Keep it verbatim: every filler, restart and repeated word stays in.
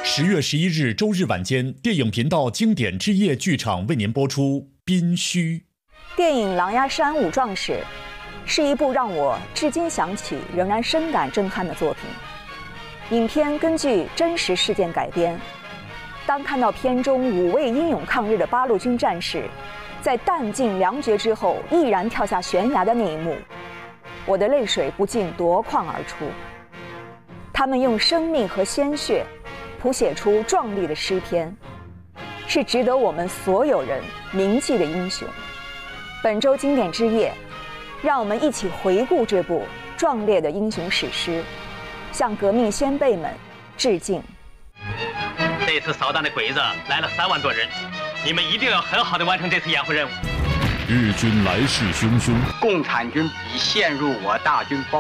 十月十一日周日晚间，电影频道经典之夜剧场为您播出《宾虚》。 电影《狼牙山五壮士》是一部让我至今想起仍然深感震撼的作品。影片根据真实事件改编。当看到片中五位英勇抗日的八路军战士，在弹尽粮绝之后毅然跳下悬崖的那一幕，我的泪水不禁夺眶而出。他们用生命和鲜血谱写出壮丽的诗篇，是值得我们所有人铭记的英雄。本周经典之夜，让我们一起回顾这部壮烈的英雄史诗，向革命先辈们致敬。 这次扫荡的鬼子来了三万多人，你们一定要很好的完成这次掩护任务。 日军来势汹汹， 共产军已陷入我大军包